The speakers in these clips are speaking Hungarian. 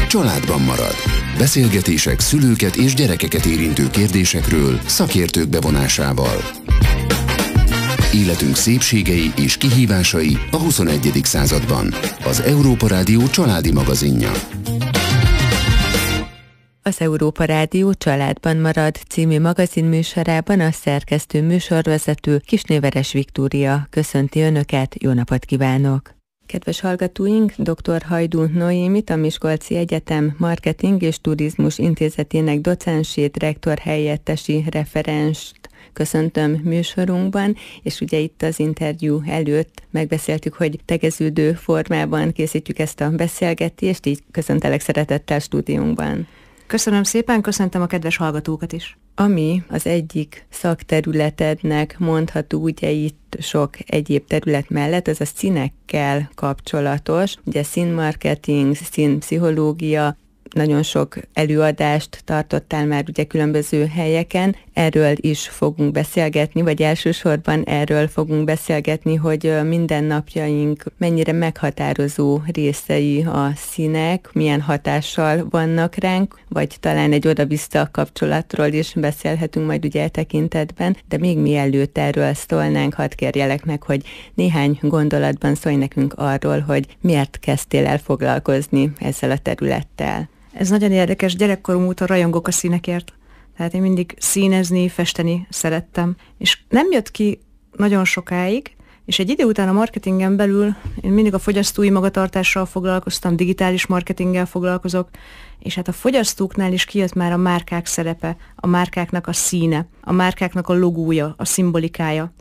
családban marad. Beszélgetések szülőket és gyerekeket érintő kérdésekről szakértők bevonásával. Életünk szépségei és kihívásai a 21. században. Az Európa Rádió családi magazinja. Az Európa Rádió Családban marad című magazinműsorában a szerkesztő műsorvezető Kisnéveres Viktória köszönti Önöket, jó napot kívánok! Kedves hallgatóink, dr. Hajdú Noémit, a Miskolci Egyetem Marketing és Turizmus Intézetének docensét, rektor helyettesi referenst köszöntöm műsorunkban, és ugye itt az interjú előtt megbeszéltük, hogy tegeződő formában készítjük ezt a beszélgetést, így köszöntelek szeretettel stúdiónkban. Köszönöm szépen, köszöntöm a kedves hallgatókat is. Ami az egyik szakterületednek mondható, ugye itt sok egyéb terület mellett, az a színekkel kapcsolatos, ugye színmarketing, színpszichológia, nagyon sok előadást tartottál már ugye különböző helyeken, erről is fogunk beszélgetni, vagy elsősorban erről fogunk beszélgetni, hogy mindennapjaink mennyire meghatározó részei a színek, milyen hatással vannak ránk, vagy talán egy oda-vissza kapcsolatról is beszélhetünk majd ugye e tekintetben, de még mielőtt erről szólnánk, hadd kérjelek meg, hogy néhány gondolatban szólj nekünk arról, hogy miért kezdtél el foglalkozni ezzel a területtel. Ez nagyon érdekes, gyerekkorom óta rajongok a színekért. Tehát én mindig színezni, festeni szerettem. És nem jött ki nagyon sokáig, és egy idő után a marketingen belül én mindig a fogyasztói magatartással foglalkoztam, digitális marketinggel foglalkozok, és hát a fogyasztóknál is kijött már a márkák szerepe, a márkáknak a színe, a márkáknak a logója, a szimbolikája.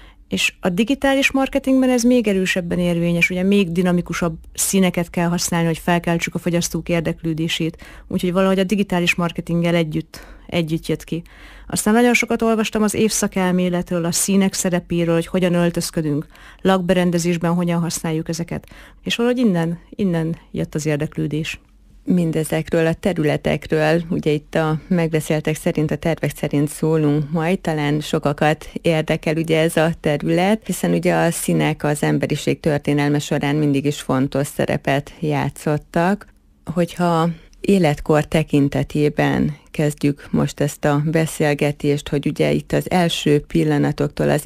És a digitális marketingben ez még erősebben érvényes, ugye még dinamikusabb színeket kell használni, hogy felkeltsük a fogyasztók érdeklődését, úgyhogy valahogy a digitális marketinggel együtt jött ki. Aztán nagyon sokat olvastam az évszakelméletről, a színek szerepéről, hogy hogyan öltözködünk, lakberendezésben hogyan használjuk ezeket, és valahogy innen jött az érdeklődés. Mindezekről a területekről, ugye itt a megbeszéltek szerint, a tervek szerint szólunk majd, talán sokakat érdekel ugye ez a terület, hiszen ugye a színek az emberiség történelme során mindig is fontos szerepet játszottak. Hogyha életkor tekintetében kezdjük most ezt a beszélgetést, hogy ugye itt az első pillanatoktól, az